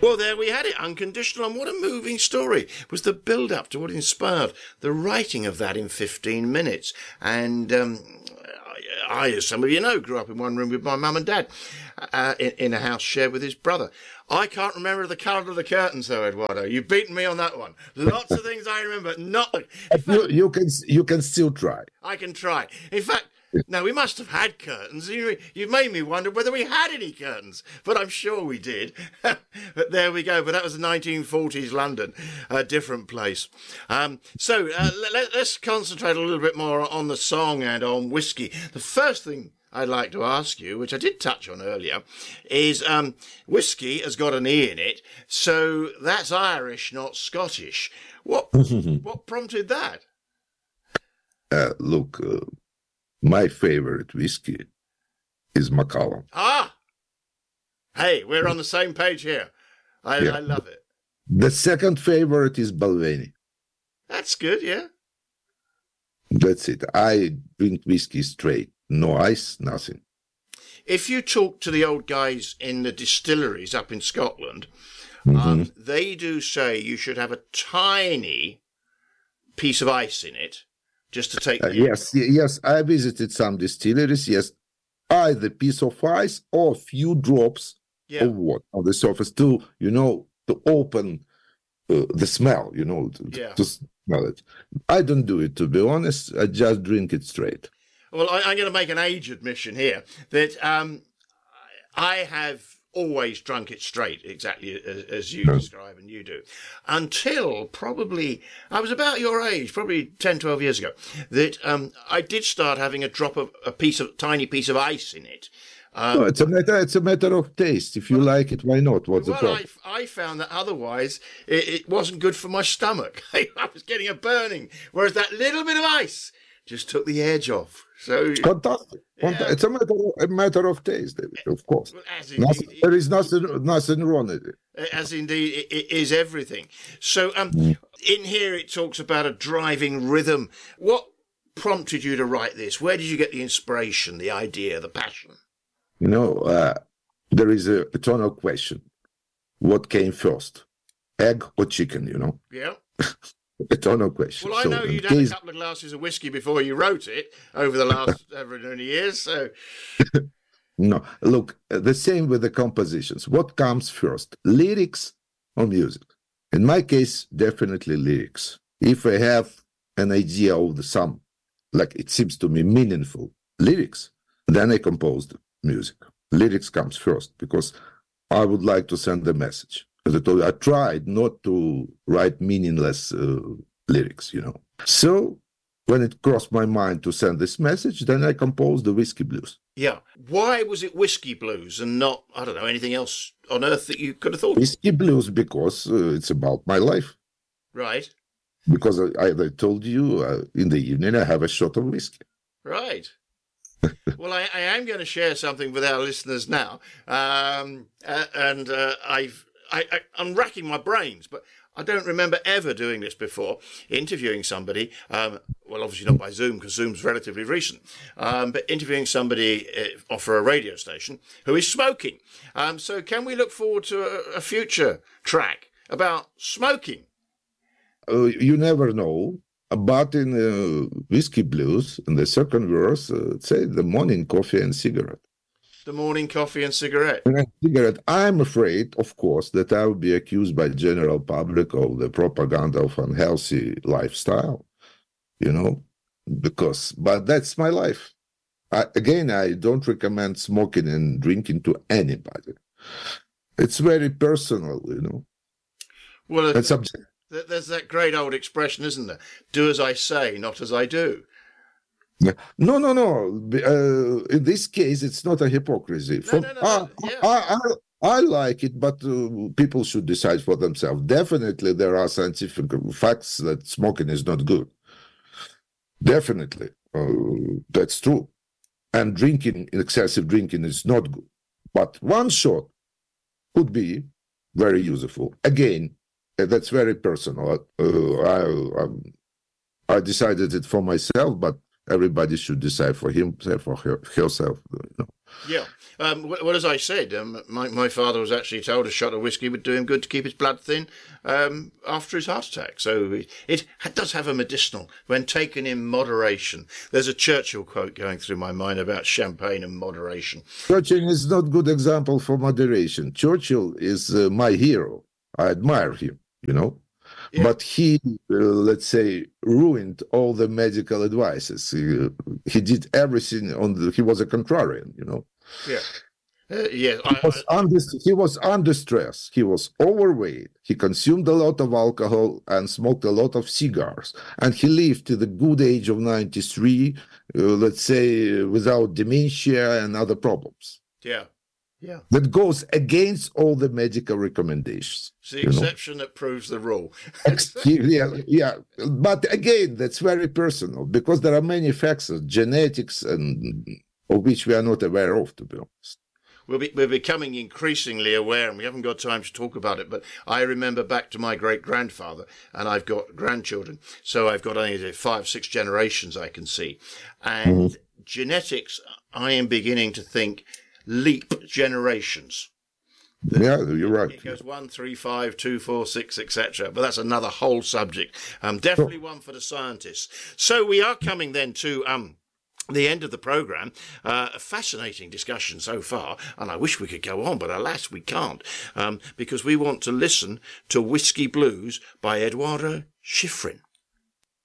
Well, there we had it, Unconditional, and what a moving story was the build-up to what inspired the writing of that in 15 minutes. And I, as some of you know, grew up in one room with my mum and dad in a house shared with his brother. I can't remember the colour of the curtains, though, Eduardo. You've beaten me on that one. Lots of things I remember. You can still try. I can try. In fact, now, we must have had curtains. You've made me wonder whether we had any curtains, but I'm sure we did. But there we go. But that was the 1940s London, a different place. So let's concentrate a little bit more on the song and on whiskey. The first thing I'd like to ask you, which I did touch on earlier, is whiskey has got an E in it, so that's Irish, not Scottish. What prompted that? Look... my favorite whiskey is Macallan. Ah! Hey, we're on the same page here. I love it. The second favorite is Balvenie. That's good, yeah. That's it. I drink whiskey straight. No ice, nothing. If you talk to the old guys in the distilleries up in Scotland, they do say you should have a tiny piece of ice in it, just to take yes, I visited some distilleries, yes. Either piece of ice or a few drops of water on the surface to open the smell, to smell it. I don't do it, to be honest. I just drink it straight. Well, I'm going to make an age admission here that I have always drunk it straight, exactly as you describe and you do, until probably I was about your age, probably 10, 12 years ago, that I did start having a drop of tiny piece of ice in it. No, it's a matter of taste. If you like it, why not? What's the problem? I found that otherwise it wasn't good for my stomach. I was getting a burning, whereas that little bit of ice just took the edge off. So fantastic. Yeah. It's a matter of taste, David, of course. Well, there is nothing wrong with it. As indeed it is everything. So in here it talks about a driving rhythm. What prompted you to write this? Where did you get the inspiration, the idea, the passion? There is a eternal question. What came first, egg or chicken, Yeah. Eternal question. Well, I know you'd had a couple of glasses of whiskey before you wrote it over the last many years, so... No, look, the same with the compositions. What comes first, lyrics or music? In my case, definitely lyrics. If I have an idea of some, like it seems to me, meaningful lyrics, then I compose the music. Lyrics comes first because I would like to send a message. As I told you, I tried not to write meaningless lyrics, So when it crossed my mind to send this message, then I composed the Whiskey Blues. Yeah. Why was it Whiskey Blues and not, I don't know, anything else on earth that you could have thought? Whiskey Blues because it's about my life. Right. Because I told you, in the evening I have a shot of whiskey. Right. Well, I am going to share something with our listeners now. I'm racking my brains, but I don't remember ever doing this before, interviewing somebody, well, obviously not by Zoom, because Zoom's relatively recent, but interviewing somebody for a radio station who is smoking. So can we look forward to a future track about smoking? You never know, but in Whiskey Blues, in the second verse, say the morning coffee and cigarette. The morning coffee and cigarette. I'm afraid, of course, that I will be accused by the general public of the propaganda of unhealthy lifestyle, but that's my life. I don't recommend smoking and drinking to anybody. It's very personal, Well, there's that great old expression, isn't there? Do as I say, not as I do. No. In this case, it's not a hypocrisy. I like it, but people should decide for themselves. Definitely, there are scientific facts that smoking is not good. Definitely, that's true. And excessive drinking is not good. But one shot could be very useful. Again, that's very personal. I decided it for myself, but everybody should decide for himself or herself. Yeah. Well, as I said, my father was actually told a shot of whiskey would do him good to keep his blood thin after his heart attack. So it does have a medicinal when taken in moderation. There's a Churchill quote going through my mind about champagne and moderation. Churchill is not good example for moderation. Churchill is my hero. I admire him, Yeah. But he, let's say, ruined all the medical advices. He did everything he was a contrarian, Yeah. Yeah. He was under stress. He was overweight. He consumed a lot of alcohol and smoked a lot of cigars. And he lived to the good age of 93, let's say, without dementia and other problems. Yeah. Yeah. That goes against all the medical recommendations. It's the exception that proves the rule. Yeah. But again, that's very personal because there are many factors, genetics, and of which we are not aware of, to be honest. We're becoming increasingly aware, and we haven't got time to talk about it, but I remember back to my great-grandfather, and I've got grandchildren, so I've got only 5, 6 generations I can see. And genetics, I am beginning to think, leap generations. Yeah, you're right. It goes 1, 3, 5, 2, 4, 6, etc. But that's another whole subject. Definitely one for the scientists. So we are coming then to the end of the programme. A fascinating discussion so far, and I wish we could go on, but alas, we can't, because we want to listen to Whiskey Blues by Eduardo Schifrin.